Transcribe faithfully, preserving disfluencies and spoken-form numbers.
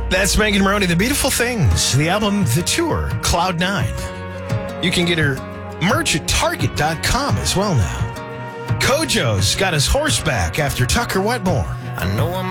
That's Megan Maroney, The Beautiful Things, the album, The Tour, Cloud Nine. You can get her merch at Target dot com as well now. Kojo's got his horse back after Tucker Wetmore. I know I'm